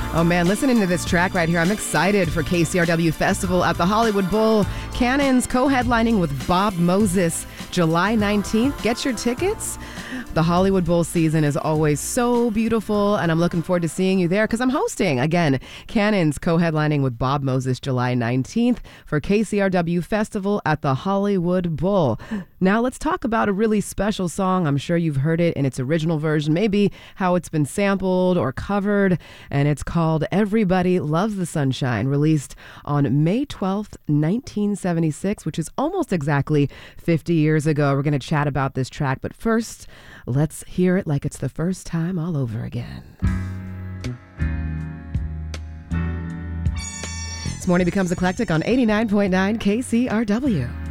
Oh man, listening to this track right here, I'm excited for KCRW Festival at the Hollywood Bowl. Cannons co-headlining with Bob Moses, July 19th. Get your tickets. The Hollywood Bowl season is always so beautiful, and I'm looking forward to seeing you there because I'm hosting. Again, Cannons co-headlining with Bob Moses, July 19th for KCRW Festival at the Hollywood Bowl. Now let's talk about a really special song. I'm sure you've heard it in its original version, maybe how it's been sampled or covered, and it's called Everybody Loves the Sunshine, released on May 12th, 1976, which is almost exactly 50 years ago. We're going to chat about this track, but first, let's hear it like it's the first time all over again. This morning becomes eclectic on 89.9 KCRW.